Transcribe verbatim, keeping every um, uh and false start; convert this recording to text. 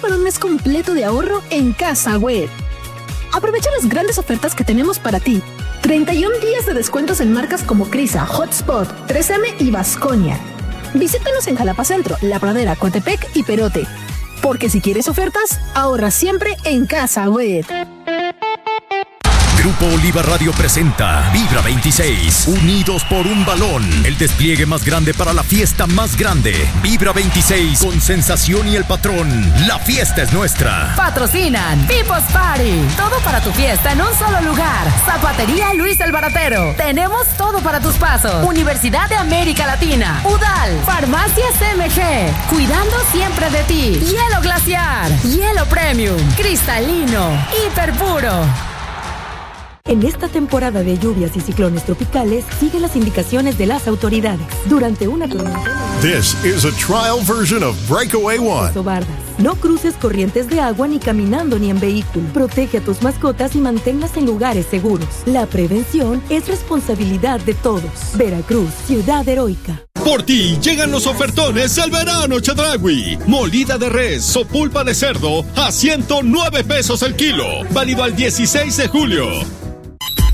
para un mes completo de ahorro en Casa Web. Aprovecha las grandes ofertas que tenemos para ti. treinta y un días de descuentos en marcas como Crisa, Hotspot, tres eme y Vasconia. Visítanos en Jalapa Centro, La Pradera, Coatepec y Perote. Porque si quieres ofertas, ahorra siempre en Casa Web. Grupo Oliva Radio presenta Vibra veintiséis, unidos por un balón. El despliegue más grande para la fiesta más grande. Vibra veintiséis, con Sensación y El Patrón. La fiesta es nuestra. Patrocinan People's Party. Todo para tu fiesta en un solo lugar. Zapatería Luis el Baratero. Tenemos todo para tus pasos. Universidad de América Latina. UDAL. Farmacias M G. Cuidando siempre de ti. Hielo Glaciar. Hielo Premium. Cristalino. Hiper puro. En esta temporada de lluvias y ciclones tropicales, sigue las indicaciones de las autoridades. Durante una tormenta... This is a trial version of Breakaway One. No cruces corrientes de agua ni caminando ni en vehículo. Protege a tus mascotas y manténlas en lugares seguros. La prevención es responsabilidad de todos. Veracruz, ciudad heroica. Por ti llegan los ofertones al verano Chedraui. Molida de res o pulpa de cerdo a ciento nueve pesos el kilo. Válido al dieciséis de julio.